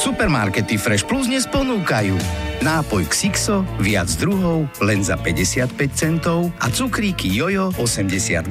Supermarkety Fresh Plus dnes ponúkajú nápoj Xixo, viac druhov, len za 55 centov a cukríky Jojo 80